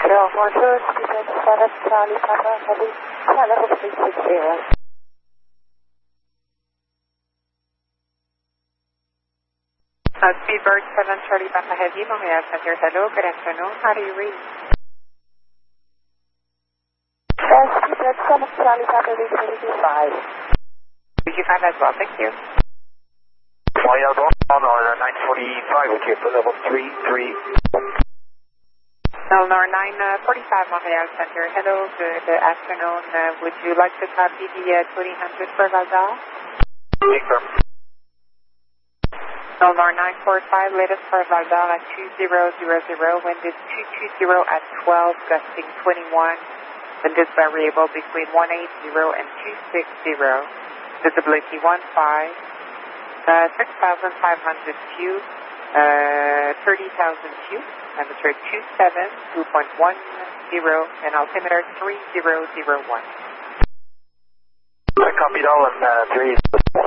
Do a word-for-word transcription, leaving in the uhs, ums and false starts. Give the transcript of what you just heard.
Bonjour, Stephen seven Charlie Papa Heavy, level three six zero. Uh, Speedbird seven Charlie Papa Heavy, Montreal Center. Hello, good afternoon. How do you read? Uh, Stephen seven Charlie Papa Heavy, five. Did you find as well? Thank you. Montreal Boston on nine forty-five with you for level three three. Eleanor nine forty-five, Montreal Center. Hello, good afternoon. Uh, would you like to copy the uh, twenty hundred for Valdal? Confirm. Eleanor nine forty-five, latest for Valdal at two zero zero zero, wind is two two zero at twelve, gusting twenty-one, wind is variable between one eighty and two sixty, visibility one five, uh, six thousand five hundred feet, uh, thirty thousand feet, temperature two seven, two point one zero, and altimeter three zero zero one. I copied all and uh, three.